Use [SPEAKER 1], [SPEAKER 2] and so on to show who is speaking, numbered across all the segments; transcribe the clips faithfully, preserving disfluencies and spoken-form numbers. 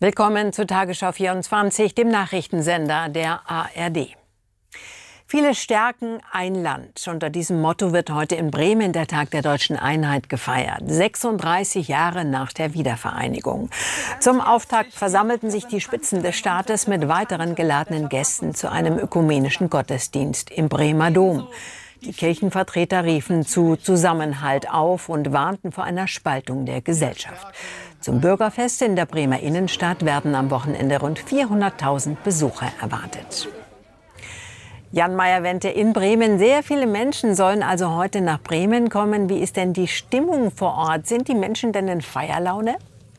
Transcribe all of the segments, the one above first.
[SPEAKER 1] Willkommen zu Tagesschau vierundzwanzig, dem Nachrichtensender der A R D. Viele stärken ein Land. Unter diesem Motto wird heute in Bremen der Tag der deutschen Einheit gefeiert. sechsunddreißig Jahre nach der Wiedervereinigung. Zum Auftakt versammelten sich die Spitzen des Staates mit weiteren geladenen Gästen zu einem ökumenischen Gottesdienst im Bremer Dom. Die Kirchenvertreter riefen zu Zusammenhalt auf und warnten vor einer Spaltung der Gesellschaft. Zum Bürgerfest in der Bremer Innenstadt werden am Wochenende rund vierhunderttausend Besucher erwartet. Jan Meyer-Wente in Bremen. Sehr viele Menschen sollen also heute nach Bremen kommen. Wie ist denn die Stimmung vor Ort? Sind die Menschen denn in Feierlaune?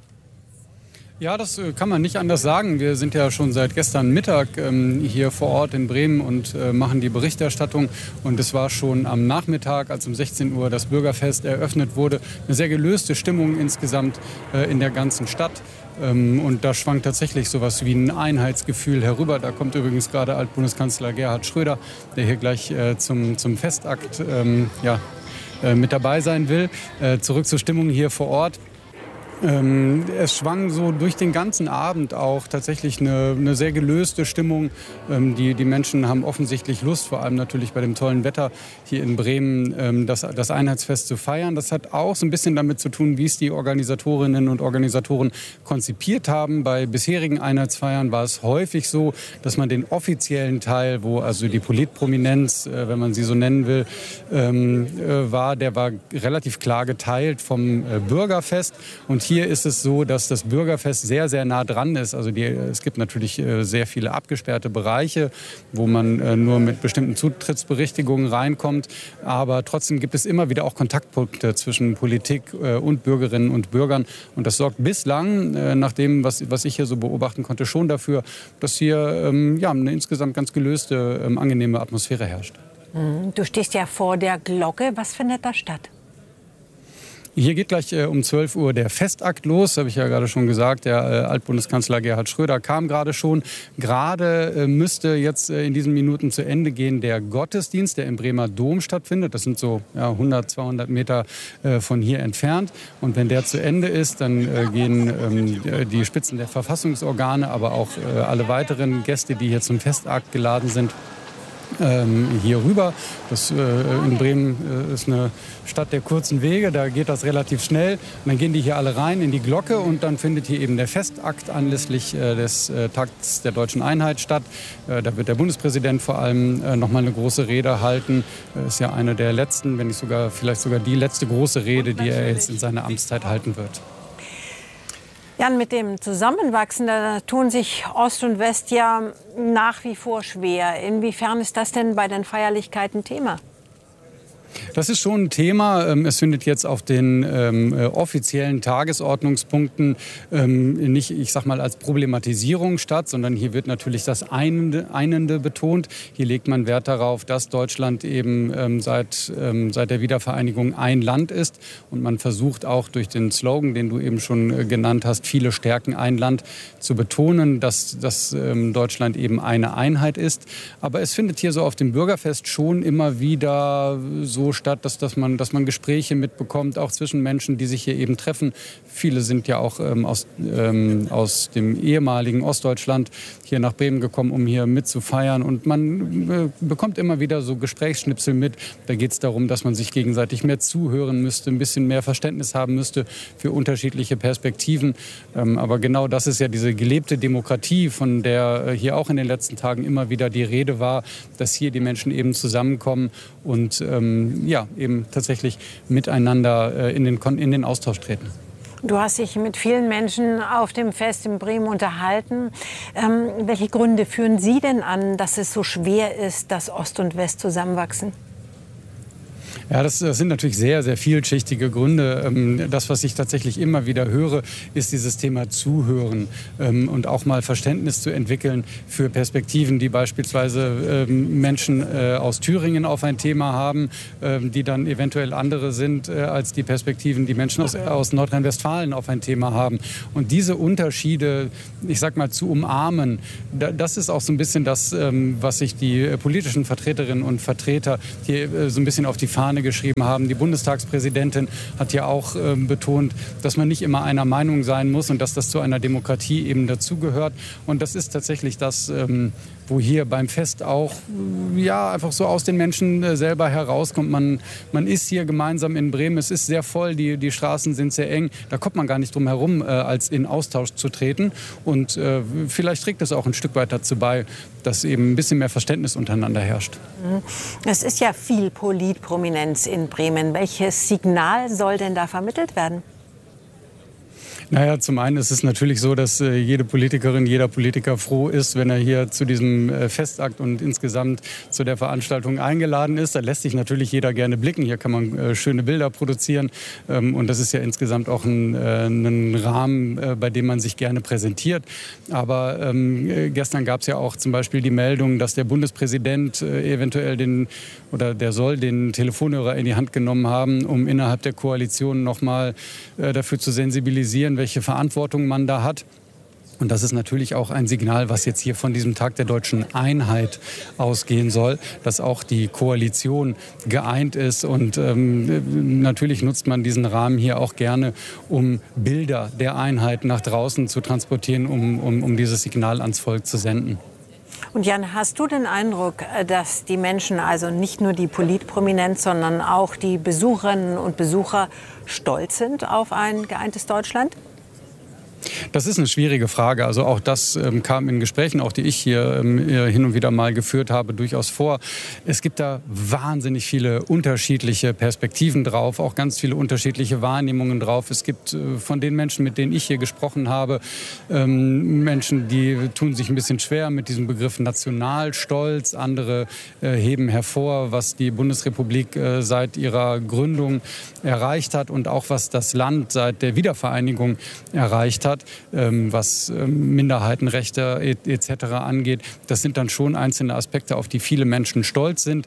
[SPEAKER 2] Ja, das kann man nicht anders sagen. Wir sind ja schon seit gestern Mittag ähm, hier vor Ort in Bremen und äh, machen die Berichterstattung. Und es war schon am Nachmittag, als um sechzehn Uhr das Bürgerfest eröffnet wurde, eine sehr gelöste Stimmung insgesamt äh, in der ganzen Stadt. Ähm, und da schwankt tatsächlich sowas wie ein Einheitsgefühl herüber. Da kommt übrigens gerade Altbundeskanzler Gerhard Schröder, der hier gleich äh, zum, zum Festakt ähm, ja, äh, mit dabei sein will. Äh, zurück zur Stimmung hier vor Ort. Ähm, es schwang so durch den ganzen Abend auch tatsächlich eine, eine sehr gelöste Stimmung. Ähm, die, die Menschen haben offensichtlich Lust, vor allem natürlich bei dem tollen Wetter hier in Bremen, ähm, das, das Einheitsfest zu feiern. Das hat auch so ein bisschen damit zu tun, wie es die Organisatorinnen und Organisatoren konzipiert haben. Bei bisherigen Einheitsfeiern war es häufig so, dass man den offiziellen Teil, wo also die Politprominenz, äh, wenn man sie so nennen will, ähm, äh, war, der war relativ klar geteilt vom äh, Bürgerfest. Und hier ist es so, dass das Bürgerfest sehr, sehr nah dran ist. Also die, es gibt natürlich äh, sehr viele abgesperrte Bereiche, wo man äh, nur mit bestimmten Zutrittsberichtigungen reinkommt. Aber trotzdem gibt es immer wieder auch Kontaktpunkte zwischen Politik äh, und Bürgerinnen und Bürgern. Und das sorgt bislang, äh, nach dem, was, was ich hier so beobachten konnte, schon dafür, dass hier ähm, ja, eine insgesamt ganz gelöste, ähm, angenehme Atmosphäre herrscht.
[SPEAKER 1] Du stehst ja vor der Glocke. Was findet da statt?
[SPEAKER 2] Hier geht gleich äh, um zwölf Uhr der Festakt los, habe ich ja gerade schon gesagt. Der äh, Altbundeskanzler Gerhard Schröder kam gerade schon. Gerade äh, müsste jetzt äh, in diesen Minuten zu Ende gehen der Gottesdienst, der im Bremer Dom stattfindet. Das sind so ja, hundert, zweihundert Meter äh, von hier entfernt. Und wenn der zu Ende ist, dann äh, gehen ähm, die Spitzen der Verfassungsorgane, aber auch äh, alle weiteren Gäste, die hier zum Festakt geladen sind, Ähm, hier rüber. Das, äh, in Bremen äh, ist eine Stadt der kurzen Wege, da geht das relativ schnell. Und dann gehen die hier alle rein in die Glocke und dann findet hier eben der Festakt anlässlich äh, des äh, Tags der deutschen Einheit statt. Äh, da wird der Bundespräsident vor allem äh, noch mal eine große Rede halten. Das ist ja eine der letzten, wenn nicht sogar vielleicht sogar die letzte große Rede, die er jetzt in seiner Amtszeit halten wird.
[SPEAKER 1] Jan, mit dem Zusammenwachsen, da tun sich Ost und West ja nach wie vor schwer. Inwiefern ist das denn bei den Feierlichkeiten Thema?
[SPEAKER 2] Das ist schon ein Thema. Es findet jetzt auf den ähm, offiziellen Tagesordnungspunkten ähm, nicht, ich sag mal, als Problematisierung statt, sondern hier wird natürlich das Einende, Einende betont. Hier legt man Wert darauf, dass Deutschland eben ähm, seit, ähm, seit der Wiedervereinigung ein Land ist. Und man versucht auch durch den Slogan, den du eben schon äh, genannt hast, viele stärken ein Land, zu betonen, dass, dass ähm, Deutschland eben eine Einheit ist. Aber es findet hier so auf dem Bürgerfest schon immer wieder so statt, dass, dass, man, dass man Gespräche mitbekommt, auch zwischen Menschen, die sich hier eben treffen. Viele sind ja auch ähm, aus, ähm, aus dem ehemaligen Ostdeutschland hier nach Bremen gekommen, um hier mitzufeiern. Und man äh, bekommt immer wieder so Gesprächsschnipsel mit. Da geht es darum, dass man sich gegenseitig mehr zuhören müsste, ein bisschen mehr Verständnis haben müsste für unterschiedliche Perspektiven. Ähm, aber genau das ist ja diese gelebte Demokratie, von der äh, hier auch in den letzten Tagen immer wieder die Rede war, dass hier die Menschen eben zusammenkommen und ähm, ja, eben tatsächlich miteinander äh, in den, in den Austausch treten.
[SPEAKER 1] Du hast dich mit vielen Menschen auf dem Fest in Bremen unterhalten. Ähm, welche Gründe führen Sie denn an, dass es so schwer ist, dass Ost und West zusammenwachsen?
[SPEAKER 2] Ja, das, das sind natürlich sehr, sehr vielschichtige Gründe. Das, was ich tatsächlich immer wieder höre, ist dieses Thema Zuhören und auch mal Verständnis zu entwickeln für Perspektiven, die beispielsweise Menschen aus Thüringen auf ein Thema haben, die dann eventuell andere sind als die Perspektiven, die Menschen aus, aus Nordrhein-Westfalen auf ein Thema haben. Und diese Unterschiede, ich sag mal, zu umarmen, das ist auch so ein bisschen das, was sich die politischen Vertreterinnen und Vertreter hier so ein bisschen auf die Fahnen Fahne geschrieben haben. Die Bundestagspräsidentin hat ja auch äh, betont, dass man nicht immer einer Meinung sein muss und dass das zu einer Demokratie eben dazugehört. Und das ist tatsächlich das, ähm, wo hier beim Fest auch ja, einfach so aus den Menschen äh, selber herauskommt. Man, man ist hier gemeinsam in Bremen. Es ist sehr voll, die, die Straßen sind sehr eng. Da kommt man gar nicht drum herum, äh, als in Austausch zu treten. Und äh, vielleicht trägt es auch ein Stück weit dazu bei, dass eben ein bisschen mehr Verständnis untereinander herrscht.
[SPEAKER 1] Es ist ja viel Politprominenz in Bremen. Welches Signal soll denn da vermittelt werden?
[SPEAKER 2] Naja, zum einen ist es natürlich so, dass äh, jede Politikerin, jeder Politiker froh ist, wenn er hier zu diesem äh, Festakt und insgesamt zu der Veranstaltung eingeladen ist. Da lässt sich natürlich jeder gerne blicken. Hier kann man äh, schöne Bilder produzieren. Ähm, und das ist ja insgesamt auch ein, äh, ein Rahmen, äh, bei dem man sich gerne präsentiert. Aber ähm, äh, gestern gab es ja auch zum Beispiel die Meldung, dass der Bundespräsident äh, eventuell den, oder der soll den Telefonhörer in die Hand genommen haben, um innerhalb der Koalition noch mal äh, dafür zu sensibilisieren, welche Verantwortung man da hat. Und das ist natürlich auch ein Signal, was jetzt hier von diesem Tag der deutschen Einheit ausgehen soll, dass auch die Koalition geeint ist. Und ähm, natürlich nutzt man diesen Rahmen hier auch gerne, um Bilder der Einheit nach draußen zu transportieren, um, um, um dieses Signal ans Volk zu senden.
[SPEAKER 1] Und Jan, hast du den Eindruck, dass die Menschen, also nicht nur die Politprominenz, sondern auch die Besucherinnen und Besucher stolz sind auf ein geeintes Deutschland?
[SPEAKER 2] Das ist eine schwierige Frage. Also auch das ähm, kam in Gesprächen, auch die ich hier ähm, hin und wieder mal geführt habe, durchaus vor. Es gibt da wahnsinnig viele unterschiedliche Perspektiven drauf, auch ganz viele unterschiedliche Wahrnehmungen drauf. Es gibt äh, von den Menschen, mit denen ich hier gesprochen habe, ähm, Menschen, die tun sich ein bisschen schwer mit diesem Begriff Nationalstolz. Andere äh, heben hervor, was die Bundesrepublik äh, seit ihrer Gründung erreicht hat und auch was das Land seit der Wiedervereinigung erreicht hat. Was Minderheitenrechte et cetera angeht. Das sind dann schon einzelne Aspekte, auf die viele Menschen stolz sind.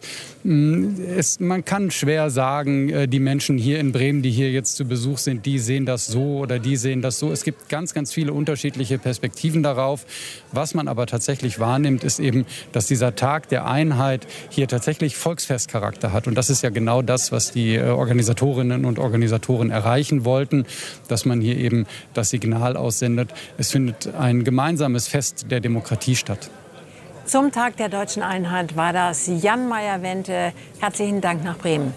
[SPEAKER 2] Es, man kann schwer sagen, die Menschen hier in Bremen, die hier jetzt zu Besuch sind, die sehen das so oder die sehen das so. Es gibt ganz, ganz viele unterschiedliche Perspektiven darauf. Was man aber tatsächlich wahrnimmt, ist eben, dass dieser Tag der Einheit hier tatsächlich Volksfestcharakter hat. Und das ist ja genau das, was die Organisatorinnen und Organisatoren erreichen wollten, dass man hier eben das Signal aussendet. Es findet ein gemeinsames Fest der Demokratie statt.
[SPEAKER 1] Zum Tag der deutschen Einheit war das Jan Meyer-Wente. Herzlichen Dank nach Bremen.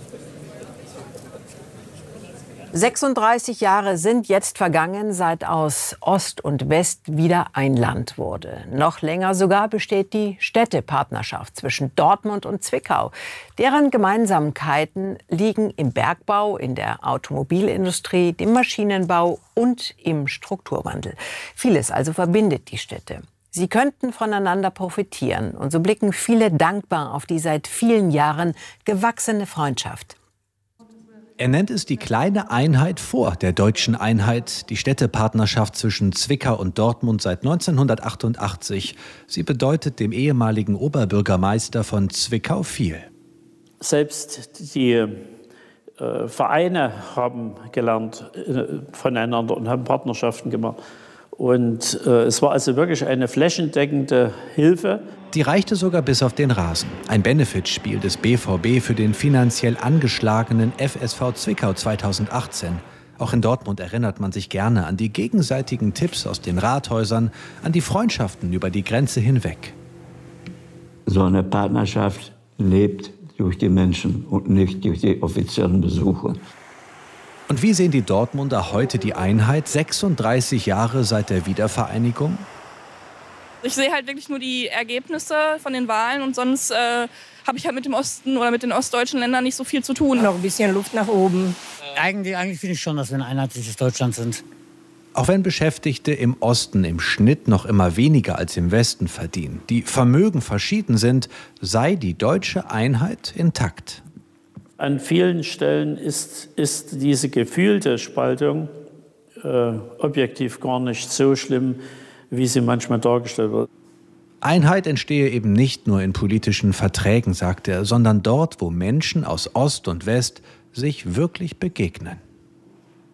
[SPEAKER 1] sechsunddreißig Jahre sind jetzt vergangen, seit aus Ost und West wieder ein Land wurde. Noch länger sogar besteht die Städtepartnerschaft zwischen Dortmund und Zwickau. Deren Gemeinsamkeiten liegen im Bergbau, in der Automobilindustrie, dem Maschinenbau und im Strukturwandel. Vieles also verbindet die Städte. Sie könnten voneinander profitieren. Und so blicken viele dankbar auf die seit vielen Jahren gewachsene Freundschaft.
[SPEAKER 3] Er nennt es die kleine Einheit vor der deutschen Einheit, die Städtepartnerschaft zwischen Zwickau und Dortmund seit neunzehnhundertachtundachtzig. Sie bedeutet dem ehemaligen Oberbürgermeister von Zwickau viel.
[SPEAKER 4] Selbst die äh, Vereine haben gelernt äh, voneinander und haben Partnerschaften gemacht. Und äh, es war also wirklich eine flächendeckende Hilfe.
[SPEAKER 3] Die reichte sogar bis auf den Rasen. Ein Benefitspiel des B V B für den finanziell angeschlagenen F S V Zwickau zweitausendachtzehn. Auch in Dortmund erinnert man sich gerne an die gegenseitigen Tipps aus den Rathäusern, an die Freundschaften über die Grenze hinweg.
[SPEAKER 5] So eine Partnerschaft lebt durch die Menschen und nicht durch die offiziellen Besuche.
[SPEAKER 3] Und wie sehen die Dortmunder heute die Einheit, sechsunddreißig Jahre seit der Wiedervereinigung?
[SPEAKER 6] Ich sehe halt wirklich nur die Ergebnisse von den Wahlen und sonst äh, habe ich halt mit dem Osten oder mit den ostdeutschen Ländern nicht so viel zu tun.
[SPEAKER 7] Noch ein bisschen Luft nach oben. Eigentlich, eigentlich finde ich schon, dass wir ein einheitliches Deutschland sind.
[SPEAKER 3] Auch wenn Beschäftigte im Osten im Schnitt noch immer weniger als im Westen verdienen, die Vermögen verschieden sind, sei die deutsche Einheit intakt.
[SPEAKER 4] An vielen Stellen ist, ist diese gefühlte Spaltung äh, objektiv gar nicht so schlimm, wie sie manchmal dargestellt wird.
[SPEAKER 3] Einheit entstehe eben nicht nur in politischen Verträgen, sagt er, sondern dort, wo Menschen aus Ost und West sich wirklich begegnen.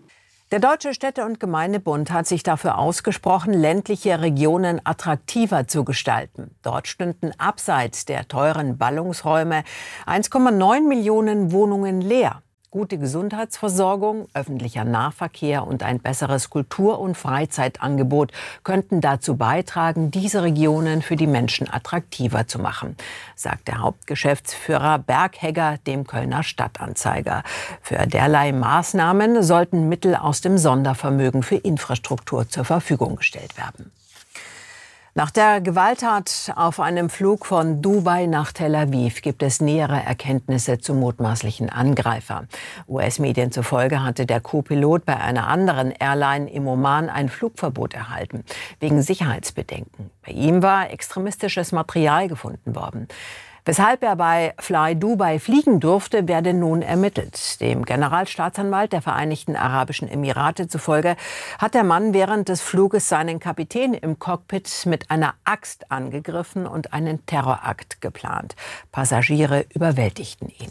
[SPEAKER 1] Der Deutsche Städte- und Gemeindebund hat sich dafür ausgesprochen, ländliche Regionen attraktiver zu gestalten. Dort stünden abseits der teuren Ballungsräume eins Komma neun Millionen Wohnungen leer. Gute Gesundheitsversorgung, öffentlicher Nahverkehr und ein besseres Kultur- und Freizeitangebot könnten dazu beitragen, diese Regionen für die Menschen attraktiver zu machen, sagt der Hauptgeschäftsführer Berghegger dem Kölner Stadtanzeiger. Für derlei Maßnahmen sollten Mittel aus dem Sondervermögen für Infrastruktur zur Verfügung gestellt werden. Nach der Gewalttat auf einem Flug von Dubai nach Tel Aviv gibt es nähere Erkenntnisse zum mutmaßlichen Angreifer. U S-Medien zufolge hatte der Co-Pilot bei einer anderen Airline im Oman ein Flugverbot erhalten, wegen Sicherheitsbedenken. Bei ihm war extremistisches Material gefunden worden. Weshalb er bei Fly Dubai fliegen durfte, werde nun ermittelt. Dem Generalstaatsanwalt der Vereinigten Arabischen Emirate zufolge hat der Mann während des Fluges seinen Kapitän im Cockpit mit einer Axt angegriffen und einen Terrorakt geplant. Passagiere überwältigten ihn.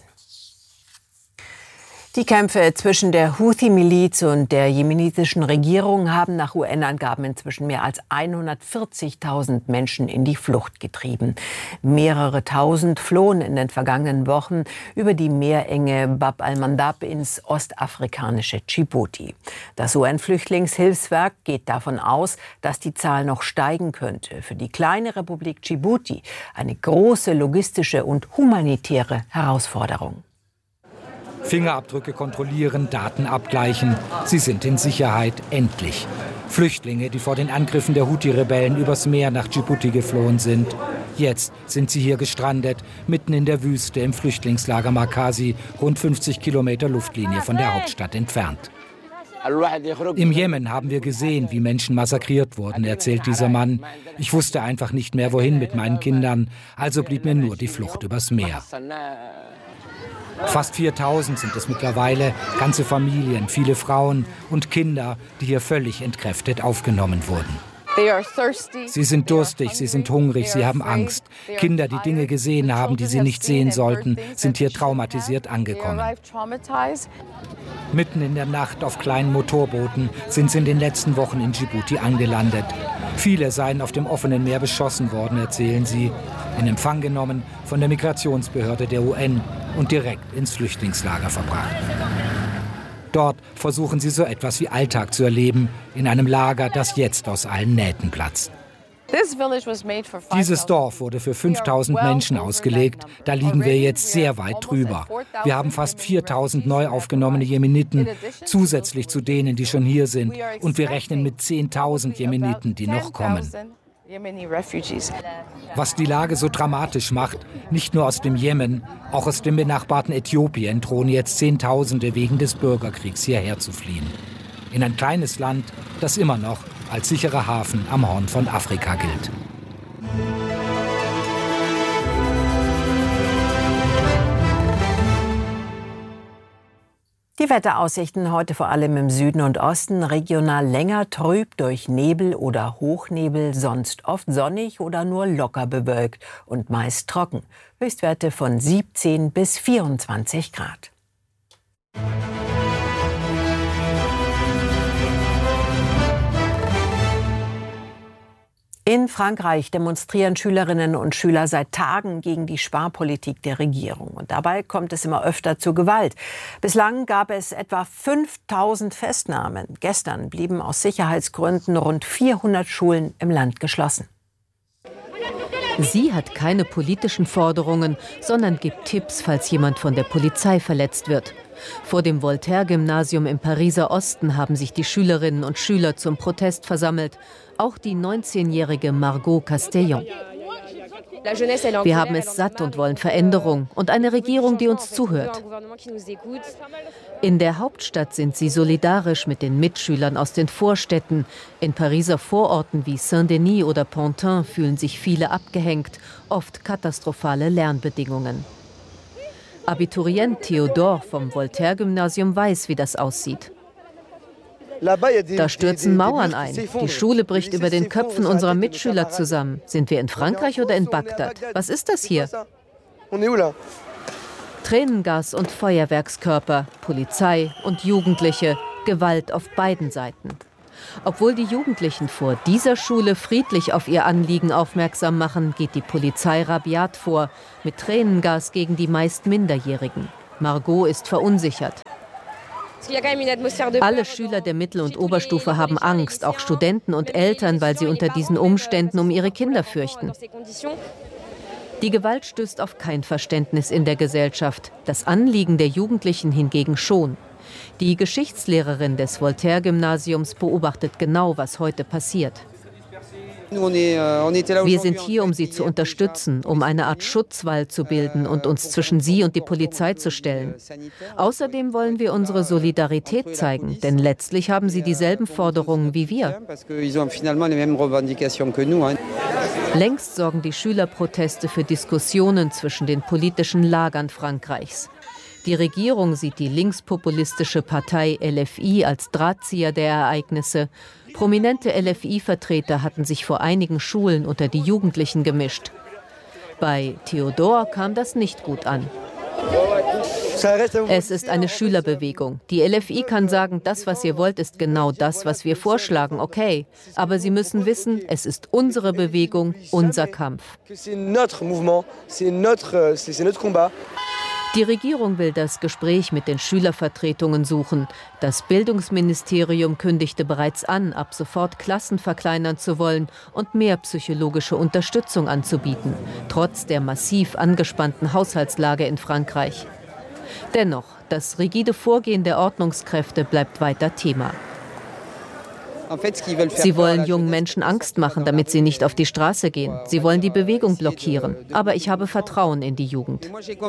[SPEAKER 1] Die Kämpfe zwischen der Houthi-Miliz und der jemenitischen Regierung haben nach U N-Angaben inzwischen mehr als hundertvierzigtausend Menschen in die Flucht getrieben. Mehrere Tausend flohen in den vergangenen Wochen über die Meerenge Bab al-Mandab ins ostafrikanische Djibouti. Das U N-Flüchtlingshilfswerk geht davon aus, dass die Zahl noch steigen könnte. Für die kleine Republik Djibouti eine große logistische und humanitäre Herausforderung.
[SPEAKER 8] Fingerabdrücke kontrollieren, Daten abgleichen. Sie sind in Sicherheit, endlich. Flüchtlinge, die vor den Angriffen der Houthi-Rebellen übers Meer nach Djibouti geflohen sind. Jetzt sind sie hier gestrandet, mitten in der Wüste im Flüchtlingslager Markazi, rund fünfzig Kilometer Luftlinie von der Hauptstadt entfernt. Im Jemen haben wir gesehen, wie Menschen massakriert wurden, erzählt dieser Mann. Ich wusste einfach nicht mehr, wohin mit meinen Kindern, also blieb mir nur die Flucht übers Meer. Fast viertausend sind es mittlerweile, ganze Familien, viele Frauen und Kinder, die hier völlig entkräftet aufgenommen wurden. Sie sind durstig, sie sind hungrig, sie haben Angst. Kinder, die Dinge gesehen haben, die sie nicht sehen sollten, sind hier traumatisiert angekommen. Mitten in der Nacht auf kleinen Motorbooten sind sie in den letzten Wochen in Djibouti angelandet. Viele seien auf dem offenen Meer beschossen worden, erzählen sie. In Empfang genommen von der Migrationsbehörde der U N und direkt ins Flüchtlingslager verbracht. Dort versuchen sie so etwas wie Alltag zu erleben, in einem Lager, das jetzt aus allen Nähten platzt. Dieses Dorf wurde für fünftausend Menschen ausgelegt. Da liegen wir jetzt sehr weit drüber. Wir haben fast viertausend neu aufgenommene Jemeniten, zusätzlich zu denen, die schon hier sind. Und wir rechnen mit zehntausend Jemeniten, die noch kommen. Was die Lage so dramatisch macht, nicht nur aus dem Jemen, auch aus dem benachbarten Äthiopien drohen jetzt Zehntausende wegen des Bürgerkriegs hierher zu fliehen. In ein kleines Land, das immer noch als sicherer Hafen am Horn von Afrika gilt.
[SPEAKER 1] Die Wetteraussichten heute vor allem im Süden und Osten, regional länger trüb durch Nebel oder Hochnebel, sonst oft sonnig oder nur locker bewölkt und meist trocken. Höchstwerte von siebzehn bis vierundzwanzig Grad. In Frankreich demonstrieren Schülerinnen und Schüler seit Tagen gegen die Sparpolitik der Regierung. Und dabei kommt es immer öfter zu Gewalt. Bislang gab es etwa fünftausend Festnahmen. Gestern blieben aus Sicherheitsgründen rund vierhundert Schulen im Land geschlossen.
[SPEAKER 9] Sie hat keine politischen Forderungen, sondern gibt Tipps, falls jemand von der Polizei verletzt wird. Vor dem Voltaire-Gymnasium im Pariser Osten haben sich die Schülerinnen und Schüler zum Protest versammelt. Auch die neunzehnjährige Margot Castellon. Wir haben es satt und wollen Veränderung und eine Regierung, die uns zuhört. In der Hauptstadt sind sie solidarisch mit den Mitschülern aus den Vorstädten. In Pariser Vororten wie Saint-Denis oder Pantin fühlen sich viele abgehängt, oft katastrophale Lernbedingungen. Abiturient Theodore vom Voltaire-Gymnasium weiß, wie das aussieht. Da stürzen Mauern ein. Die Schule bricht über den Köpfen unserer Mitschüler zusammen. Sind wir in Frankreich oder in Bagdad? Was ist das hier? Tränengas und Feuerwerkskörper, Polizei und Jugendliche. Gewalt auf beiden Seiten. Obwohl die Jugendlichen vor dieser Schule friedlich auf ihr Anliegen aufmerksam machen, geht die Polizei rabiat vor, mit Tränengas gegen die meist Minderjährigen. Margot ist verunsichert. Alle Schüler der Mittel- und Oberstufe haben Angst, auch Studenten und Eltern, weil sie unter diesen Umständen um ihre Kinder fürchten. Die Gewalt stößt auf kein Verständnis in der Gesellschaft, das Anliegen der Jugendlichen hingegen schon. Die Geschichtslehrerin des Voltaire-Gymnasiums beobachtet genau, was heute passiert. Wir sind hier, um sie zu unterstützen, um eine Art Schutzwall zu bilden und uns zwischen sie und die Polizei zu stellen. Außerdem wollen wir unsere Solidarität zeigen, denn letztlich haben sie dieselben Forderungen wie wir. Längst sorgen die Schülerproteste für Diskussionen zwischen den politischen Lagern Frankreichs. Die Regierung sieht die linkspopulistische Partei L F I als Drahtzieher der Ereignisse. Prominente L F I-Vertreter hatten sich vor einigen Schulen unter die Jugendlichen gemischt. Bei Theodor kam das nicht gut an. Es ist eine Schülerbewegung. Die L F I kann sagen, das, was ihr wollt, ist genau das, was wir vorschlagen, okay. Aber sie müssen wissen, es ist unsere Bewegung, unser Kampf. Die Regierung will das Gespräch mit den Schülervertretungen suchen. Das Bildungsministerium kündigte bereits an, ab sofort Klassen verkleinern zu wollen und mehr psychologische Unterstützung anzubieten, trotz der massiv angespannten Haushaltslage in Frankreich. Dennoch, das rigide Vorgehen der Ordnungskräfte bleibt weiter Thema. Sie wollen jungen Menschen Angst machen, damit sie nicht auf die Straße gehen. Sie wollen die Bewegung blockieren. Aber ich habe Vertrauen in die Jugend.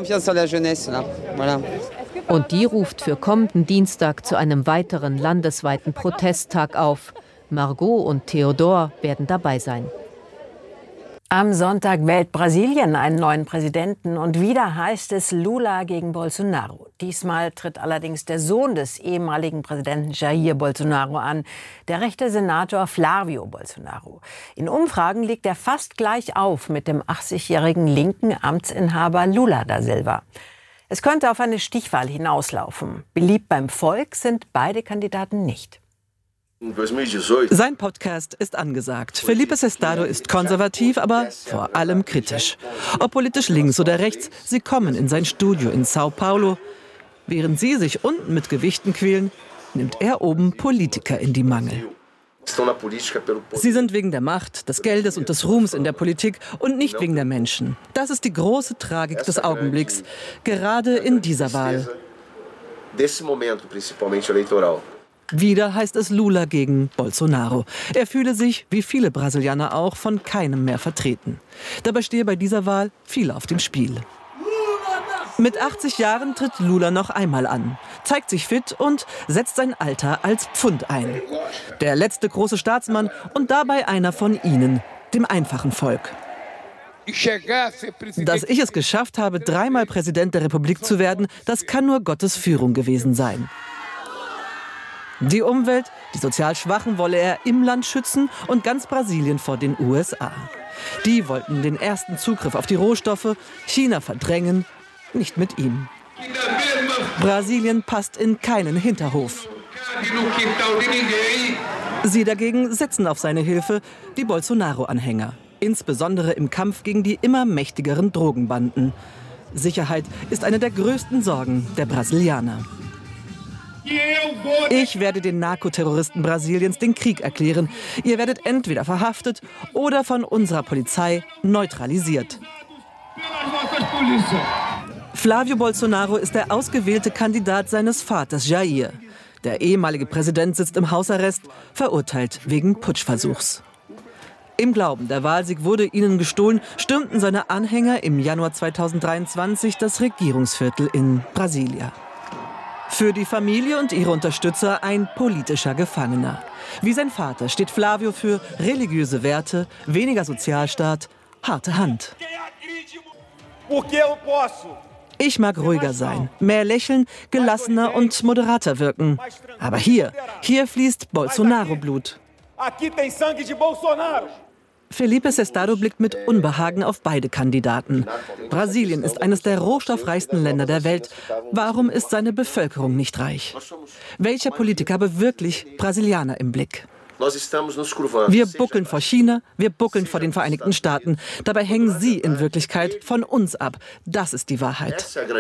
[SPEAKER 9] Und die ruft für kommenden Dienstag zu einem weiteren landesweiten Protesttag auf. Margot und Theodor werden dabei sein.
[SPEAKER 1] Am Sonntag wählt Brasilien einen neuen Präsidenten und wieder heißt es Lula gegen Bolsonaro. Diesmal tritt allerdings der Sohn des ehemaligen Präsidenten Jair Bolsonaro an, der rechte Senator Flávio Bolsonaro. In Umfragen liegt er fast gleich auf mit dem achtzigjährigen linken Amtsinhaber Lula da Silva. Es könnte auf eine Stichwahl hinauslaufen. Beliebt beim Volk sind beide Kandidaten nicht.
[SPEAKER 10] Sein Podcast ist angesagt. Felipe Sestado ist konservativ, aber vor allem kritisch. Ob politisch links oder rechts, sie kommen in sein Studio in São Paulo. Während sie sich unten mit Gewichten quälen, nimmt er oben Politiker in die Mangel. Sie sind wegen der Macht, des Geldes und des Ruhms in der Politik und nicht wegen der Menschen. Das ist die große Tragik des Augenblicks, gerade in dieser Wahl. Wieder heißt es Lula gegen Bolsonaro. Er fühle sich, wie viele Brasilianer auch, von keinem mehr vertreten. Dabei stehe bei dieser Wahl viel auf dem Spiel. Mit achtzig Jahren tritt Lula noch einmal an, zeigt sich fit und setzt sein Alter als Pfund ein. Der letzte große Staatsmann und dabei einer von ihnen, dem einfachen Volk. Dass ich es geschafft habe, dreimal Präsident der Republik zu werden, das kann nur Gottes Führung gewesen sein. Die Umwelt, die sozial Schwachen wolle er im Land schützen und ganz Brasilien vor den U S A. Die wollten den ersten Zugriff auf die Rohstoffe, China verdrängen, nicht mit ihm. Brasilien passt in keinen Hinterhof. Sie dagegen setzen auf seine Hilfe, die Bolsonaro-Anhänger. Insbesondere im Kampf gegen die immer mächtigeren Drogenbanden. Sicherheit ist eine der größten Sorgen der Brasilianer. Ich werde den Narkoterroristen Brasiliens den Krieg erklären. Ihr werdet entweder verhaftet oder von unserer Polizei neutralisiert. Flávio Bolsonaro ist der ausgewählte Kandidat seines Vaters Jair. Der ehemalige Präsident sitzt im Hausarrest, verurteilt wegen Putschversuchs. Im Glauben, der Wahlsieg wurde ihnen gestohlen, stürmten seine Anhänger im Januar zweitausenddreiundzwanzig das Regierungsviertel in Brasilia. Für die Familie und ihre Unterstützer ein politischer Gefangener. Wie sein Vater steht Flávio für religiöse Werte, weniger Sozialstaat, harte Hand. Ich mag ruhiger sein, mehr lächeln, gelassener und moderater wirken. Aber hier, hier fließt Bolsonaro-Blut. Felipe Sestado blickt mit Unbehagen auf beide Kandidaten. Brasilien ist eines der rohstoffreichsten Länder der Welt. Warum ist seine Bevölkerung nicht reich? Welcher Politiker habe wirklich Brasilianer im Blick? Wir buckeln vor China, wir buckeln vor den Vereinigten Staaten. Dabei hängen sie in Wirklichkeit von uns ab. Das ist die Wahrheit.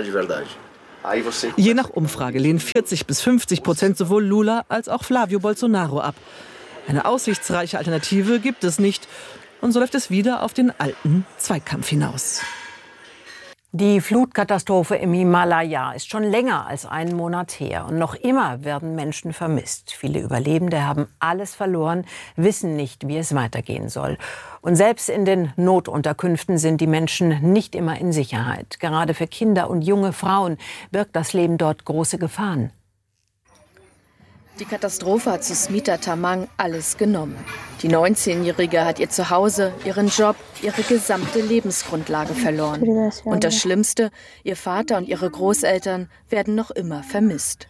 [SPEAKER 10] Je nach Umfrage lehnen vierzig bis fünfzig Prozent sowohl Lula als auch Flávio Bolsonaro ab. Eine aussichtsreiche Alternative gibt es nicht. Und so läuft es wieder auf den alten Zweikampf hinaus.
[SPEAKER 1] Die Flutkatastrophe im Himalaya ist schon länger als einen Monat her. Und noch immer werden Menschen vermisst. Viele Überlebende haben alles verloren, wissen nicht, wie es weitergehen soll. Und selbst in den Notunterkünften sind die Menschen nicht immer in Sicherheit. Gerade für Kinder und junge Frauen birgt das Leben dort große Gefahren.
[SPEAKER 11] Die Katastrophe hat Susmita Tamang alles genommen. Die neunzehnjährige hat ihr Zuhause, ihren Job, ihre gesamte Lebensgrundlage verloren. Und das Schlimmste, ihr Vater und ihre Großeltern werden noch immer vermisst.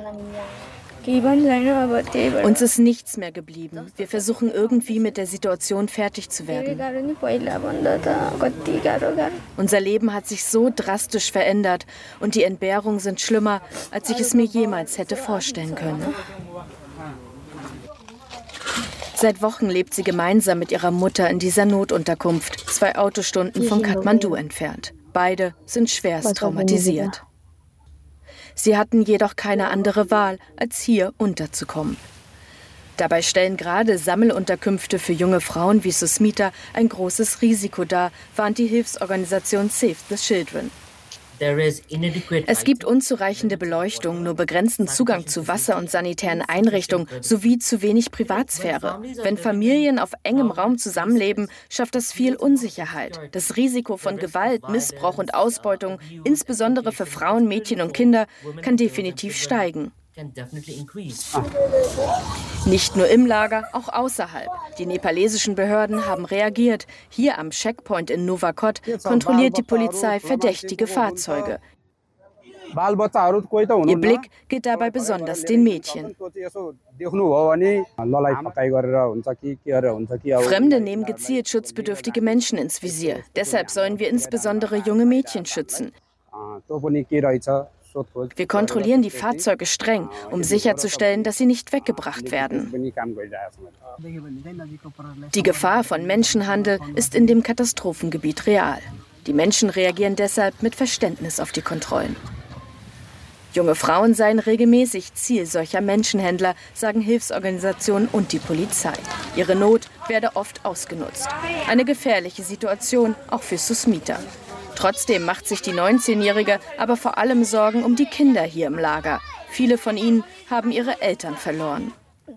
[SPEAKER 11] Uns ist nichts mehr geblieben. Wir versuchen irgendwie mit der Situation fertig zu werden. Unser Leben hat sich so drastisch verändert und die Entbehrungen sind schlimmer, als ich es mir jemals hätte vorstellen können. Seit Wochen lebt sie gemeinsam mit ihrer Mutter in dieser Notunterkunft, zwei Autostunden von Kathmandu entfernt. Beide sind schwerst traumatisiert. Sie hatten jedoch keine andere Wahl, als hier unterzukommen. Dabei stellen gerade Sammelunterkünfte für junge Frauen wie Susmita ein großes Risiko dar, warnt die Hilfsorganisation Save the Children. Es gibt unzureichende Beleuchtung, nur begrenzten Zugang zu Wasser und sanitären Einrichtungen sowie zu wenig Privatsphäre. Wenn Familien auf engem Raum zusammenleben, schafft das viel Unsicherheit. Das Risiko von Gewalt, Missbrauch und Ausbeutung, insbesondere für Frauen, Mädchen und Kinder, kann definitiv steigen. Nicht nur im Lager, auch außerhalb. Die nepalesischen Behörden haben reagiert. Hier am Checkpoint in Nuwakot kontrolliert die Polizei verdächtige Fahrzeuge. Ihr Blick geht dabei besonders den Mädchen. Fremde nehmen gezielt schutzbedürftige Menschen ins Visier. Deshalb sollen wir insbesondere junge Mädchen schützen. Wir kontrollieren die Fahrzeuge streng, um sicherzustellen, dass sie nicht weggebracht werden. Die Gefahr von Menschenhandel ist in dem Katastrophengebiet real. Die Menschen reagieren deshalb mit Verständnis auf die Kontrollen. Junge Frauen seien regelmäßig Ziel solcher Menschenhändler, sagen Hilfsorganisationen und die Polizei. Ihre Not werde oft ausgenutzt. Eine gefährliche Situation auch für Susmita. Trotzdem macht sich die neunzehnjährige aber vor allem Sorgen um die Kinder hier im Lager. Viele von ihnen haben ihre Eltern verloren.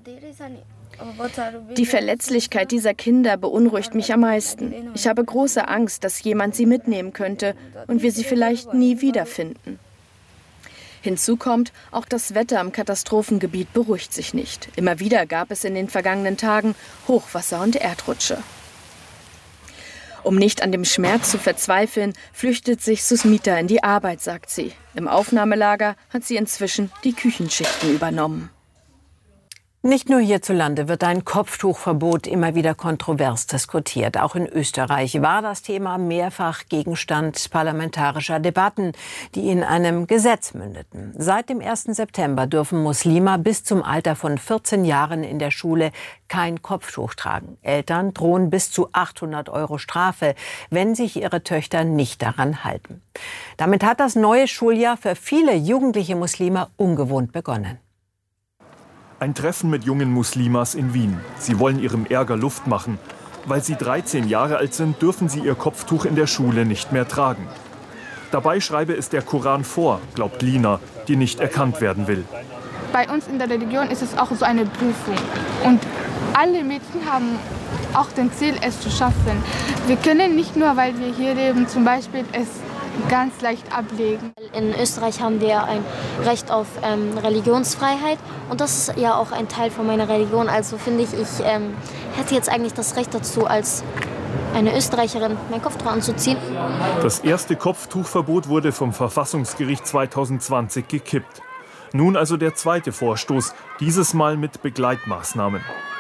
[SPEAKER 11] Die Verletzlichkeit dieser Kinder beunruhigt mich am meisten. Ich habe große Angst, dass jemand sie mitnehmen könnte und wir sie vielleicht nie wiederfinden. Hinzu kommt, auch das Wetter im Katastrophengebiet beruhigt sich nicht. Immer wieder gab es in den vergangenen Tagen Hochwasser und Erdrutsche. Um nicht an dem Schmerz zu verzweifeln, flüchtet sich Susmita in die Arbeit, sagt sie. Im Aufnahmelager hat sie inzwischen die Küchenschichten übernommen.
[SPEAKER 1] Nicht nur hierzulande wird ein Kopftuchverbot immer wieder kontrovers diskutiert. Auch in Österreich war das Thema mehrfach Gegenstand parlamentarischer Debatten, die in einem Gesetz mündeten. Seit dem ersten September dürfen Muslime bis zum Alter von vierzehn Jahren in der Schule kein Kopftuch tragen. Eltern drohen bis zu achthundert Euro Strafe, wenn sich ihre Töchter nicht daran halten. Damit hat das neue Schuljahr für viele jugendliche Muslime ungewohnt begonnen.
[SPEAKER 12] Ein Treffen mit jungen Muslimas in Wien. Sie wollen ihrem Ärger Luft machen. Weil sie dreizehn Jahre alt sind, dürfen sie ihr Kopftuch in der Schule nicht mehr tragen. Dabei schreibe es der Koran vor, glaubt Lina, die nicht erkannt werden will.
[SPEAKER 13] Bei uns in der Religion ist es auch so eine Prüfung. Und alle Mädchen haben auch den Ziel, es zu schaffen. Wir können nicht nur, weil wir hier leben, zum Beispiel es ganz leicht ablegen.
[SPEAKER 14] In Österreich haben wir ein Recht auf ähm, Religionsfreiheit und das ist ja auch ein Teil von meiner Religion. Also finde ich, ich ähm, hätte jetzt eigentlich das Recht dazu, als eine Österreicherin mein Kopftuch anzuziehen.
[SPEAKER 12] Das erste Kopftuchverbot wurde vom Verfassungsgericht zweitausendzwanzig gekippt. Nun also der zweite Vorstoß, dieses Mal mit Begleitmaßnahmen.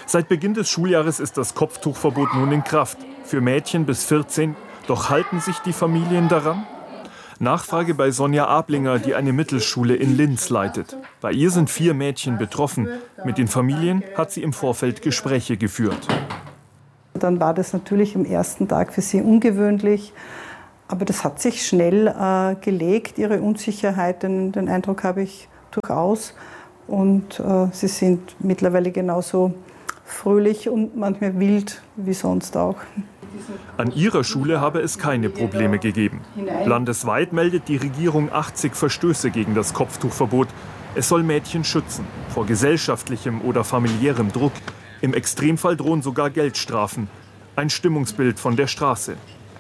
[SPEAKER 12] Seit Beginn des Schuljahres ist das Kopftuchverbot nun in Kraft. Für Mädchen bis vierzehn. Doch halten sich die Familien daran? Nachfrage bei Sonja Ablinger, die eine Mittelschule in Linz leitet. Bei ihr sind vier Mädchen betroffen. Mit den Familien hat sie im Vorfeld Gespräche geführt.
[SPEAKER 15] Dann war das natürlich am ersten Tag für sie ungewöhnlich. Aber das hat sich schnell äh, gelegt, ihre Unsicherheit. Den, den Eindruck habe ich durchaus. Und äh, sie sind mittlerweile genauso fröhlich und manchmal wild wie sonst auch.
[SPEAKER 12] An ihrer Schule habe es keine Probleme gegeben. Landesweit meldet die Regierung achtzig Verstöße gegen das Kopftuchverbot. Es soll Mädchen schützen vor gesellschaftlichem oder familiärem Druck. Im Extremfall drohen sogar Geldstrafen. Ein Stimmungsbild von der Straße.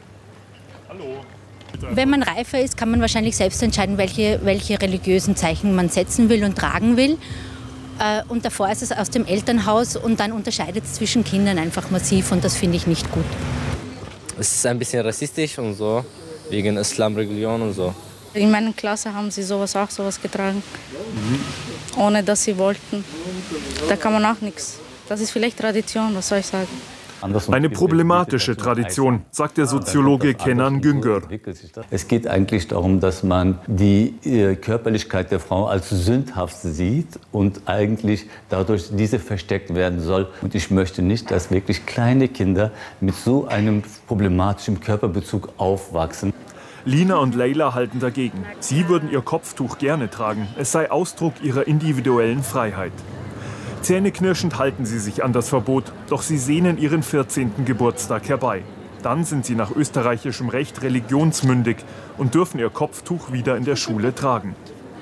[SPEAKER 16] Wenn man reifer ist, kann man wahrscheinlich selbst entscheiden, welche, welche religiösen Zeichen man setzen will und tragen will. Und davor ist es aus dem Elternhaus und dann unterscheidet es zwischen Kindern einfach massiv und das finde ich nicht gut.
[SPEAKER 17] Es ist ein bisschen rassistisch und so, wegen Islamreligion und so.
[SPEAKER 18] In meiner Klasse haben sie sowas auch sowas getragen, mhm. ohne dass sie wollten. Da kann man auch nichts. Das ist vielleicht Tradition, was soll ich sagen.
[SPEAKER 12] Eine problematische Tradition, sagt der Soziologe Kenan Güngör.
[SPEAKER 19] Es geht eigentlich darum, dass man die Körperlichkeit der Frau als sündhaft sieht und eigentlich dadurch diese versteckt werden soll. Und ich möchte nicht, dass wirklich kleine Kinder mit so einem problematischen Körperbezug aufwachsen.
[SPEAKER 12] Lina und Leila halten dagegen. Sie würden ihr Kopftuch gerne tragen. Es sei Ausdruck ihrer individuellen Freiheit. Zähneknirschend halten sie sich an das Verbot, doch sie sehnen ihren vierzehnten Geburtstag herbei. Dann sind sie nach österreichischem Recht religionsmündig und dürfen ihr Kopftuch wieder in der Schule tragen.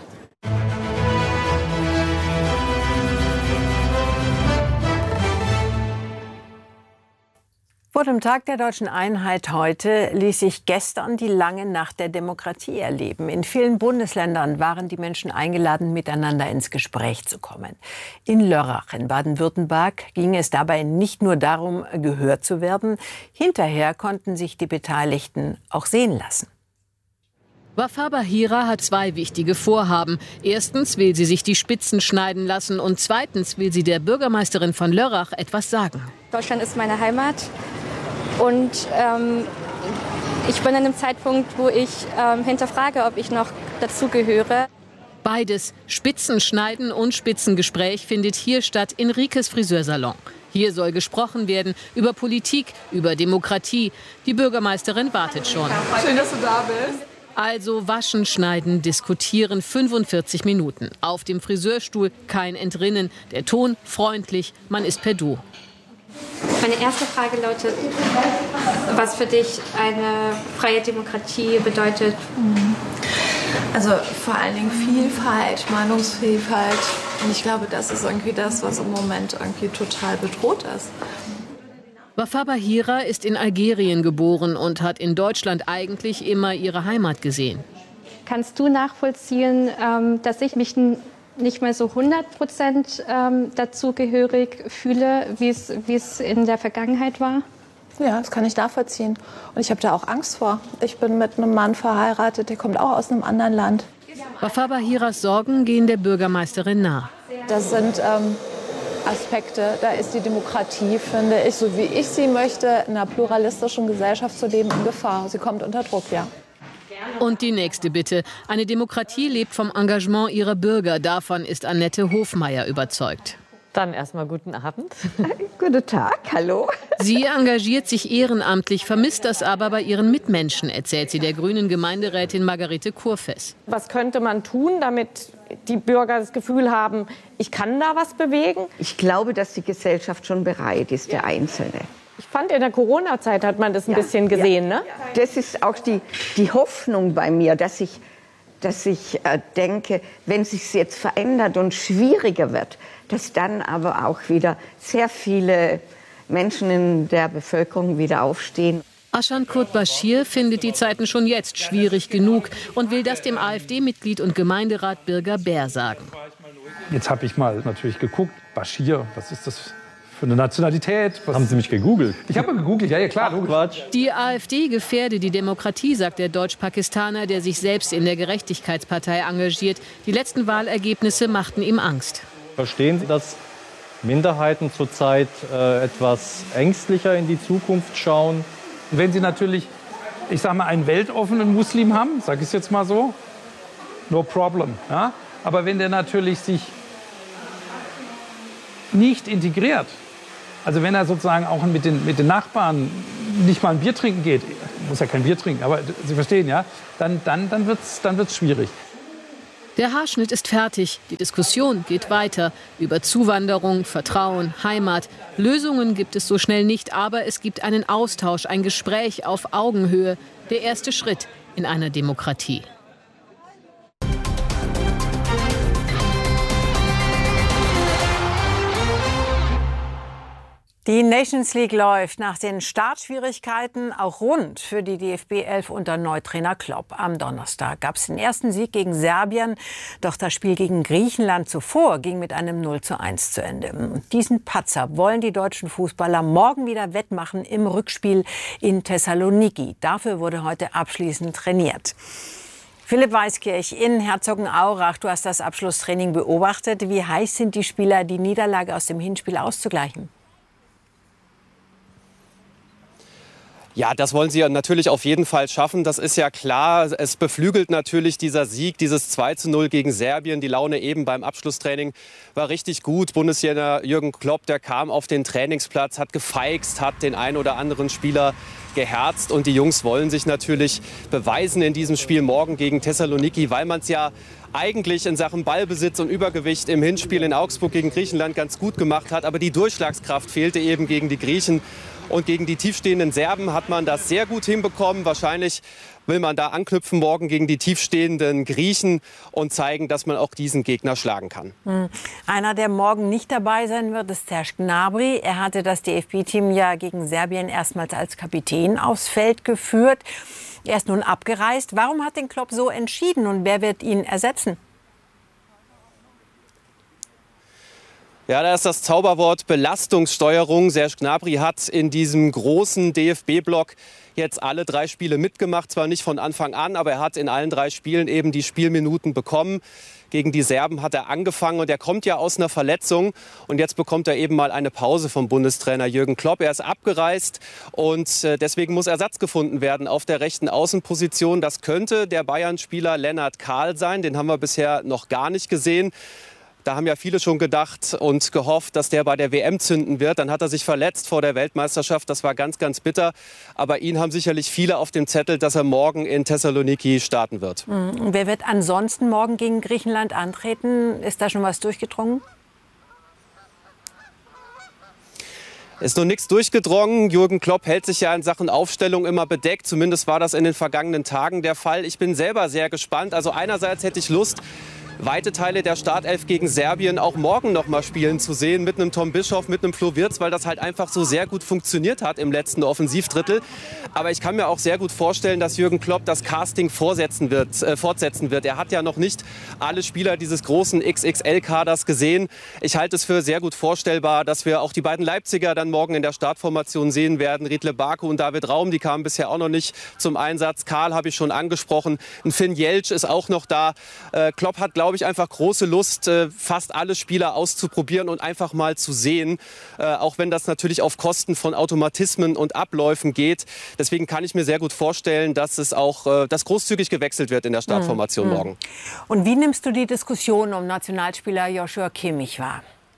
[SPEAKER 1] Vor dem Tag der Deutschen Einheit heute ließ sich gestern die lange Nacht der Demokratie erleben. In vielen Bundesländern waren die Menschen eingeladen, miteinander ins Gespräch zu kommen. In Lörrach in Baden-Württemberg ging es dabei nicht nur darum, gehört zu werden. Hinterher konnten sich die Beteiligten auch sehen lassen.
[SPEAKER 20] Wafa Bahira hat zwei wichtige Vorhaben. Erstens will sie sich die Spitzen schneiden lassen und zweitens will sie der Bürgermeisterin von Lörrach etwas sagen.
[SPEAKER 21] Deutschland ist meine Heimat und ähm, ich bin an einem Zeitpunkt, wo ich ähm, hinterfrage, ob ich noch dazugehöre.
[SPEAKER 20] Beides, Spitzenschneiden und Spitzengespräch, findet hier statt in Rikes Friseursalon. Hier soll gesprochen werden über Politik, über Demokratie. Die Bürgermeisterin wartet schon.
[SPEAKER 21] Schön, dass du da bist.
[SPEAKER 20] Also waschen, schneiden, diskutieren, fünfundvierzig Minuten. Auf dem Friseurstuhl kein Entrinnen. Der Ton freundlich, man ist per Du.
[SPEAKER 21] Meine erste Frage lautet, was für dich eine freie Demokratie bedeutet?
[SPEAKER 22] Also vor allen Dingen Vielfalt, Meinungsvielfalt. Und ich glaube, das ist irgendwie das, was im Moment irgendwie total bedroht ist.
[SPEAKER 20] Wafa Bahira ist in Algerien geboren und hat in Deutschland eigentlich immer ihre Heimat gesehen.
[SPEAKER 21] Kannst du nachvollziehen, dass ich mich nicht mehr so hundert Prozent dazugehörig fühle, wie es, wie es in der Vergangenheit war?
[SPEAKER 22] Ja, das kann ich nachvollziehen. Und ich habe da auch Angst vor. Ich bin mit einem Mann verheiratet, der kommt auch aus einem anderen Land.
[SPEAKER 20] Wafa Bahiras Sorgen gehen der Bürgermeisterin nah.
[SPEAKER 22] Das sind ähm, Aspekte, da ist die Demokratie, finde ich, so wie ich sie möchte, in einer pluralistischen Gesellschaft zu leben, in Gefahr. Sie kommt unter Druck, ja.
[SPEAKER 20] Und die nächste Bitte. Eine Demokratie lebt vom Engagement ihrer Bürger. Davon ist Annette Hofmeier überzeugt.
[SPEAKER 23] Dann erstmal guten Abend.
[SPEAKER 24] Guten Tag, hallo.
[SPEAKER 20] Sie engagiert sich ehrenamtlich, vermisst das aber bei ihren Mitmenschen, erzählt sie der grünen Gemeinderätin Margarete Kurfess.
[SPEAKER 23] Was könnte man tun, damit die Bürger das Gefühl haben, ich kann da was bewegen?
[SPEAKER 24] Ich glaube, dass die Gesellschaft schon bereit ist, der Einzelne.
[SPEAKER 23] Ich fand, in der Corona-Zeit hat man das ein ja, bisschen gesehen, ja. ne?
[SPEAKER 24] Das ist auch die, die Hoffnung bei mir, dass ich, dass ich äh, denke, wenn es sich jetzt verändert und schwieriger wird, dass dann aber auch wieder sehr viele Menschen in der Bevölkerung wieder aufstehen.
[SPEAKER 20] Aschan Kurt Bashir findet die Zeiten schon jetzt schwierig genug und will das dem AfD-Mitglied und Gemeinderat Birger Bär sagen.
[SPEAKER 25] Jetzt habe ich mal natürlich geguckt, Bashir, was ist das für eine Nationalität? Was haben Sie mich gegoogelt? Ich habe gegoogelt, ja, ja klar. Ach, Quatsch.
[SPEAKER 20] Die AfD gefährde die Demokratie, sagt der Deutsch-Pakistaner, der sich selbst in der Gerechtigkeitspartei engagiert. Die letzten Wahlergebnisse machten ihm Angst.
[SPEAKER 25] Verstehen Sie, dass
[SPEAKER 2] Minderheiten zurzeit äh, etwas ängstlicher in die Zukunft schauen.
[SPEAKER 25] Und wenn Sie natürlich, ich sage mal, einen weltoffenen Muslim haben, sage ich es jetzt mal so, no problem. Ja? Aber wenn der natürlich sich nicht integriert, also wenn er sozusagen auch mit den, mit den Nachbarn nicht mal ein Bier trinken geht, muss ja kein Bier trinken, aber Sie verstehen, ja, dann, dann, dann wird es dann wird's schwierig.
[SPEAKER 20] Der Haarschnitt ist fertig. Die Diskussion geht weiter. Über Zuwanderung, Vertrauen, Heimat. Lösungen gibt es so schnell nicht, aber es gibt einen Austausch, ein Gespräch auf Augenhöhe. Der erste Schritt in einer Demokratie.
[SPEAKER 1] Die Nations League läuft nach den Startschwierigkeiten auch rund für die D F B elf unter Neutrainer Klopp. Am Donnerstag gab es den ersten Sieg gegen Serbien. Doch das Spiel gegen Griechenland zuvor ging mit einem null zu eins zu Ende. Und diesen Patzer wollen die deutschen Fußballer morgen wieder wettmachen im Rückspiel in Thessaloniki. Dafür wurde heute abschließend trainiert. Philipp Weiskirch in Herzogenaurach, du hast das Abschlusstraining beobachtet. Wie heiß sind die Spieler, die Niederlage aus dem Hinspiel auszugleichen?
[SPEAKER 4] Ja, das wollen sie natürlich auf jeden Fall schaffen. Das ist ja klar. Es beflügelt natürlich dieser Sieg, dieses zwei zu null gegen Serbien. Die Laune eben beim Abschlusstraining war richtig gut. Bundestrainer Jürgen Klopp, der kam auf den Trainingsplatz, hat gefeixt, hat den einen oder anderen Spieler geherzt. Und die Jungs wollen sich natürlich beweisen in diesem Spiel morgen gegen Thessaloniki, weil man es ja eigentlich in Sachen Ballbesitz und Übergewicht im Hinspiel in Augsburg gegen Griechenland ganz gut gemacht hat. Aber die Durchschlagskraft fehlte eben gegen die Griechen. Und gegen die tiefstehenden Serben hat man das sehr gut hinbekommen. Wahrscheinlich will man da anknüpfen morgen gegen die tiefstehenden Griechen und zeigen, dass man auch diesen Gegner schlagen kann.
[SPEAKER 1] Hm. Einer, der morgen nicht dabei sein wird, ist Serge Gnabry. Er hatte das D F B-Team ja gegen Serbien erstmals als Kapitän aufs Feld geführt. Er ist nun abgereist. Warum hat den Klopp so entschieden und wer wird ihn ersetzen?
[SPEAKER 4] Ja, da ist das Zauberwort Belastungssteuerung. Serge Gnabry hat in diesem großen D F B-Block jetzt alle drei Spiele mitgemacht. Zwar nicht von Anfang an, aber er hat in allen drei Spielen eben die Spielminuten bekommen. Gegen die Serben hat er angefangen und er kommt ja aus einer Verletzung. Und jetzt bekommt er eben mal eine Pause vom Bundestrainer Jürgen Klopp. Er ist abgereist und deswegen muss Ersatz gefunden werden auf der rechten Außenposition. Das könnte der Bayern-Spieler Lennart Kahl sein. Den haben wir bisher noch gar nicht gesehen. Da haben ja viele schon gedacht und gehofft, dass der bei der W M zünden wird. Dann hat er sich verletzt vor der Weltmeisterschaft. Das war ganz, ganz bitter. Aber ihn haben sicherlich viele auf dem Zettel, dass er morgen in Thessaloniki starten wird.
[SPEAKER 1] Und wer wird ansonsten morgen gegen Griechenland antreten? Ist da schon was durchgedrungen?
[SPEAKER 4] Ist noch nichts durchgedrungen. Jürgen Klopp hält sich ja in Sachen Aufstellung immer bedeckt. Zumindest war das in den vergangenen Tagen der Fall. Ich bin selber sehr gespannt. Also einerseits hätte ich Lust, weite Teile der Startelf gegen Serbien auch morgen noch mal spielen zu sehen. Mit einem Tom Bischoff, mit einem Flo Wirtz, weil das halt einfach so sehr gut funktioniert hat im letzten Offensivdrittel. Aber ich kann mir auch sehr gut vorstellen, dass Jürgen Klopp das Casting fortsetzen wird. Äh, fortsetzen wird. Er hat ja noch nicht alle Spieler dieses großen X X L-Kaders gesehen. Ich halte es für sehr gut vorstellbar, dass wir auch die beiden Leipziger dann morgen in der Startformation sehen werden. Riedle Baku und David Raum, die kamen bisher auch noch nicht zum Einsatz. Karl habe ich schon angesprochen. Ein Finn Jeltsch ist auch noch da. Äh, Klopp hat, glaube ich, einfach große Lust, fast alle Spieler auszuprobieren und einfach mal zu sehen. Auch wenn das natürlich auf Kosten von Automatismen und Abläufen geht. Deswegen kann ich mir sehr gut vorstellen, dass es auch dass großzügig gewechselt wird in der Startformation
[SPEAKER 1] mhm.
[SPEAKER 4] morgen.
[SPEAKER 1] Und wie nimmst du die Diskussion um Nationalspieler Joshua Kimmich wahr?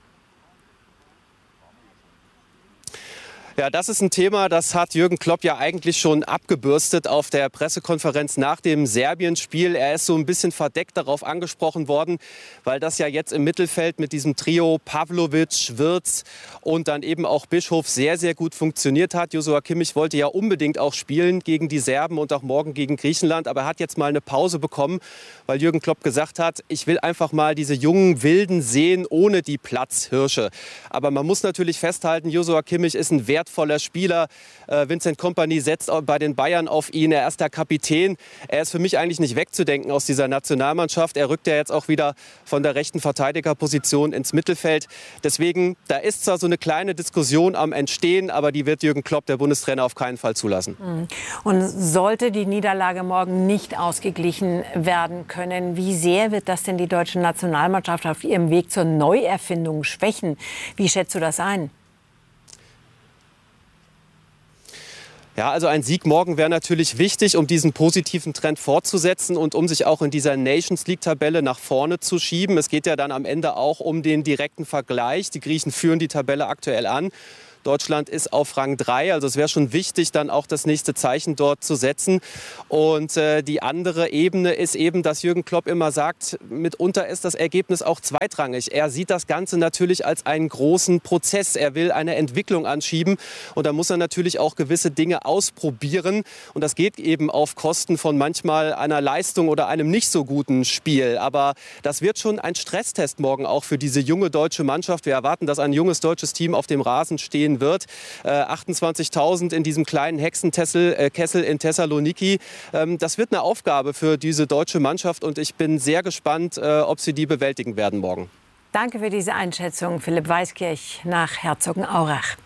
[SPEAKER 4] Ja, das ist ein Thema, das hat Jürgen Klopp ja eigentlich schon abgebürstet auf der Pressekonferenz nach dem Serbien-Spiel. Er ist so ein bisschen verdeckt darauf angesprochen worden, weil das ja jetzt im Mittelfeld mit diesem Trio Pavlovic, Wirtz und dann eben auch Bischof sehr, sehr gut funktioniert hat. Joshua Kimmich wollte ja unbedingt auch spielen gegen die Serben und auch morgen gegen Griechenland. Aber er hat jetzt mal eine Pause bekommen, weil Jürgen Klopp gesagt hat, ich will einfach mal diese jungen Wilden sehen ohne die Platzhirsche. Aber man muss natürlich festhalten, Joshua Kimmich ist ein Wert wertvoller Spieler. Äh, Vincent Kompany setzt bei den Bayern auf ihn. Er ist der Kapitän. Er ist für mich eigentlich nicht wegzudenken aus dieser Nationalmannschaft. Er rückt ja jetzt auch wieder von der rechten Verteidigerposition ins Mittelfeld. Deswegen, da ist zwar so eine kleine Diskussion am Entstehen, aber die wird Jürgen Klopp, der Bundestrainer, auf keinen Fall zulassen.
[SPEAKER 1] Und sollte die Niederlage morgen nicht ausgeglichen werden können, wie sehr wird das denn die deutsche Nationalmannschaft auf ihrem Weg zur Neuerfindung schwächen? Wie schätzt du das ein?
[SPEAKER 4] Ja, also ein Sieg morgen wäre natürlich wichtig, um diesen positiven Trend fortzusetzen und um sich auch in dieser Nations League-Tabelle nach vorne zu schieben. Es geht ja dann am Ende auch um den direkten Vergleich. Die Griechen führen die Tabelle aktuell an. Deutschland ist auf Rang drei, also es wäre schon wichtig, dann auch das nächste Zeichen dort zu setzen. Und äh, die andere Ebene ist eben, dass Jürgen Klopp immer sagt, mitunter ist das Ergebnis auch zweitrangig. Er sieht das Ganze natürlich als einen großen Prozess. Er will eine Entwicklung anschieben und da muss er natürlich auch gewisse Dinge ausprobieren. Und das geht eben auf Kosten von manchmal einer Leistung oder einem nicht so guten Spiel. Aber das wird schon ein Stresstest morgen auch für diese junge deutsche Mannschaft. Wir erwarten, dass ein junges deutsches Team auf dem Rasen stehen wird. Äh, achtundzwanzigtausend in diesem kleinen Hexenkessel äh, Kessel in Thessaloniki. Ähm, das wird eine Aufgabe für diese deutsche Mannschaft und ich bin sehr gespannt, äh, ob sie die bewältigen werden morgen.
[SPEAKER 1] Danke für diese Einschätzung, Philipp Weiskirch nach Herzogenaurach.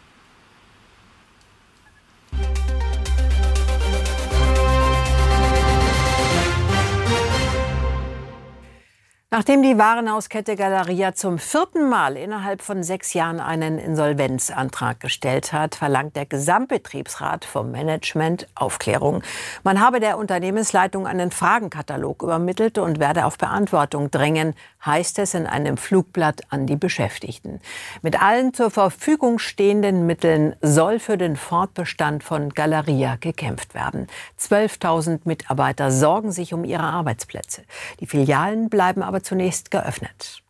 [SPEAKER 1] Nachdem die Warenhauskette Galeria zum vierten Mal innerhalb von sechs Jahren einen Insolvenzantrag gestellt hat, verlangt der Gesamtbetriebsrat vom Management Aufklärung. Man habe der Unternehmensleitung einen Fragenkatalog übermittelt und werde auf Beantwortung drängen, heißt es in einem Flugblatt an die Beschäftigten. Mit allen zur Verfügung stehenden Mitteln soll für den Fortbestand von Galeria gekämpft werden. zwölftausend Mitarbeiter sorgen sich um ihre Arbeitsplätze. Die Filialen bleiben aber zunächst geöffnet.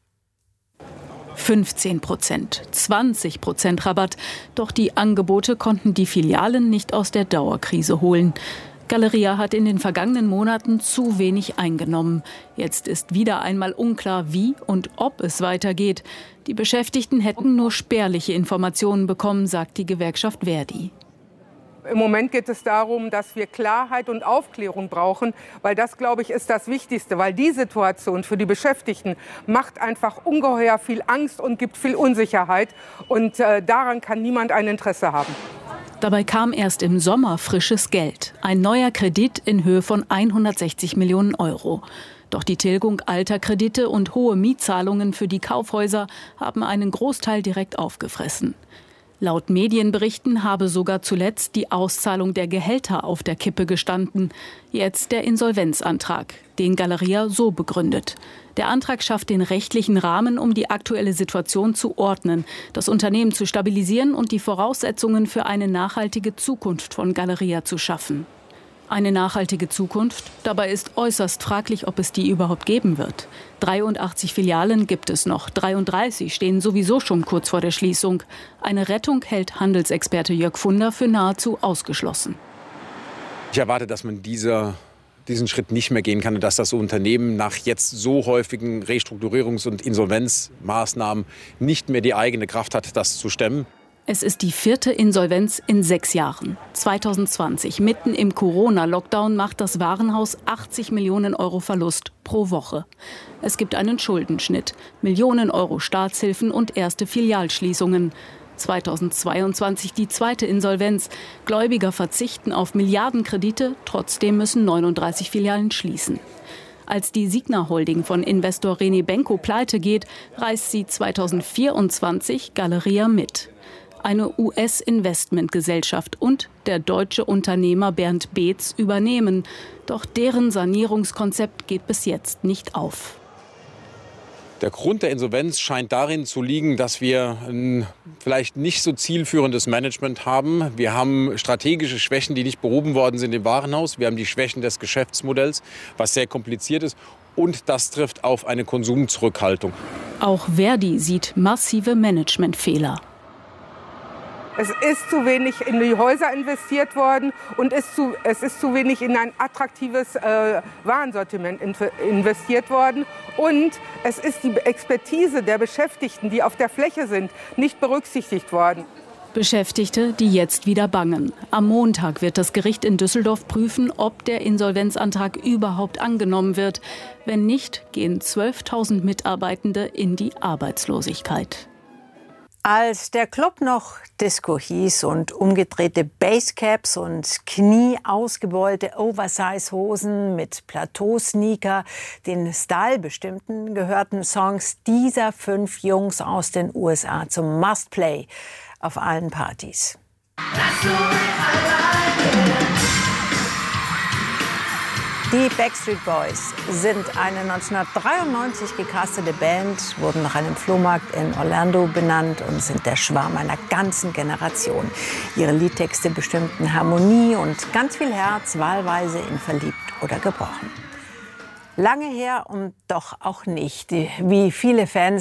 [SPEAKER 3] fünfzehn Prozent, zwanzig Prozent Rabatt. Doch die Angebote konnten die Filialen nicht aus der Dauerkrise holen. Galeria hat in den vergangenen Monaten zu wenig eingenommen. Jetzt ist wieder einmal unklar, wie und ob es weitergeht. Die Beschäftigten hätten nur spärliche Informationen bekommen, sagt die Gewerkschaft Verdi.
[SPEAKER 5] Im Moment geht es darum, dass wir Klarheit und Aufklärung brauchen, weil das, glaube ich, ist das Wichtigste. Weil die Situation für die Beschäftigten macht einfach ungeheuer viel Angst und gibt viel Unsicherheit. Und äh, daran kann niemand ein Interesse haben.
[SPEAKER 3] Dabei kam erst im Sommer frisches Geld. Ein neuer Kredit in Höhe von hundertsechzig Millionen Euro. Doch die Tilgung alter Kredite und hohe Mietzahlungen für die Kaufhäuser haben einen Großteil direkt aufgefressen. Laut Medienberichten habe sogar zuletzt die Auszahlung der Gehälter auf der Kippe gestanden. Jetzt der Insolvenzantrag, den Galeria so begründet. Der Antrag schafft den rechtlichen Rahmen, um die aktuelle Situation zu ordnen, das Unternehmen zu stabilisieren und die Voraussetzungen für eine nachhaltige Zukunft von Galeria zu schaffen. Eine nachhaltige Zukunft? Dabei ist äußerst fraglich, ob es die überhaupt geben wird. dreiundachtzig Filialen gibt es noch, dreiunddreißig stehen sowieso schon kurz vor der Schließung. Eine Rettung hält Handelsexperte Jörg Funder für nahezu ausgeschlossen.
[SPEAKER 6] Ich erwarte, dass man dieser, diesen Schritt nicht mehr gehen kann und dass das Unternehmen nach jetzt so häufigen Restrukturierungs- und Insolvenzmaßnahmen nicht mehr die eigene Kraft hat, das zu stemmen.
[SPEAKER 3] Es ist die vierte Insolvenz in sechs Jahren. zwanzig zwanzig, mitten im Corona-Lockdown, macht das Warenhaus achtzig Millionen Euro Verlust pro Woche. Es gibt einen Schuldenschnitt, Millionen Euro Staatshilfen und erste Filialschließungen. zweitausendzweiundzwanzig die zweite Insolvenz. Gläubiger verzichten auf Milliardenkredite, trotzdem müssen neununddreißig Filialen schließen. Als die Signa Holding von Investor René Benko pleite geht, reißt sie zweitausendvierundzwanzig Galeria mit. Eine U S-Investmentgesellschaft und der deutsche Unternehmer Bernd Beetz übernehmen. Doch deren Sanierungskonzept geht bis jetzt nicht auf.
[SPEAKER 6] Der Grund der Insolvenz scheint darin zu liegen, dass wir ein vielleicht nicht so zielführendes Management haben. Wir haben strategische Schwächen, die nicht behoben worden sind im Warenhaus. Wir haben die Schwächen des Geschäftsmodells, was sehr kompliziert ist. Und das trifft auf eine Konsumzurückhaltung.
[SPEAKER 3] Auch Verdi sieht massive Managementfehler.
[SPEAKER 5] Es ist zu wenig in die Häuser investiert worden und ist zu, es ist zu wenig in ein attraktives äh, Warensortiment in, investiert worden. Und es ist die Expertise der Beschäftigten, die auf der Fläche sind, nicht berücksichtigt worden.
[SPEAKER 3] Beschäftigte, die jetzt wieder bangen. Am Montag wird das Gericht in Düsseldorf prüfen, ob der Insolvenzantrag überhaupt angenommen wird. Wenn nicht, gehen zwölftausend Mitarbeitende in die Arbeitslosigkeit.
[SPEAKER 1] Als der Club noch Disco hieß und umgedrehte Basecaps und knieausgebeulte Oversize-Hosen mit Plateau-Sneaker den Style bestimmten, gehörten Songs dieser fünf Jungs aus den U S A zum Must-Play auf allen Partys. Die Backstreet Boys sind eine neunzehnhundertdreiundneunzig gecastete Band, wurden nach einem Flohmarkt in Orlando benannt und sind der Schwarm einer ganzen Generation. Ihre Liedtexte bestimmten Harmonie und ganz viel Herz, wahlweise in verliebt oder gebrochen. Lange her und doch auch nicht. Wie viele Fans